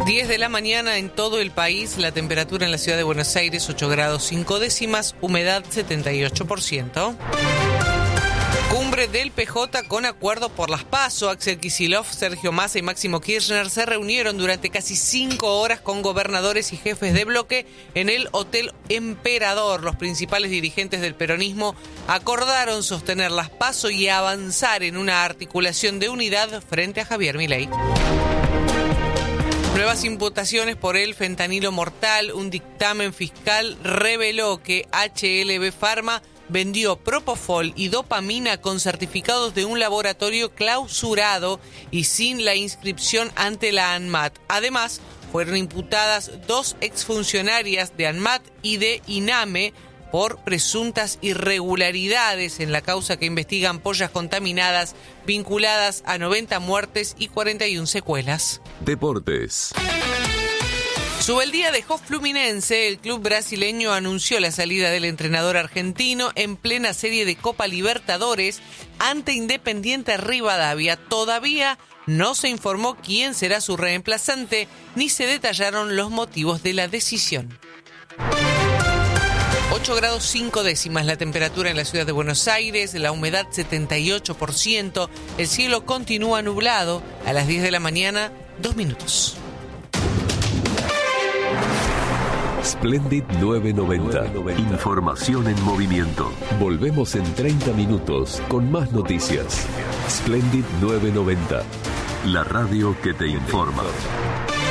10 de la mañana en todo el país, la temperatura en la ciudad de Buenos Aires 8 grados 5 décimas, humedad 78%. Cumbre del PJ con acuerdo por las PASO. Axel Kicillof, Sergio Massa y Máximo Kirchner se reunieron durante casi 5 horas con gobernadores y jefes de bloque en el Hotel Emperador. Los principales dirigentes del peronismo acordaron sostener las PASO y avanzar en una articulación de unidad frente a Javier Milei. Nuevas imputaciones por el fentanilo mortal. Un dictamen fiscal reveló que HLB Pharma vendió Propofol y dopamina con certificados de un laboratorio clausurado y sin la inscripción ante la ANMAT. Además, fueron imputadas 2 exfuncionarias de ANMAT y de INAME por presuntas irregularidades en la causa que investiga ampollas contaminadas vinculadas a 90 muertes y 41 secuelas. Deportes. Subeldía dejó Fluminense. El club brasileño anunció la salida del entrenador argentino en plena serie de Copa Libertadores ante Independiente Rivadavia. Todavía no se informó quién será su reemplazante ni se detallaron los motivos de la decisión. 8 grados 5 décimas la temperatura en la ciudad de Buenos Aires, la humedad 78%, el cielo continúa nublado. A las 10 de la mañana, 2 minutos. Splendid 990. Información en movimiento. Volvemos en 30 minutos con más noticias. Splendid 990. La radio que te informa.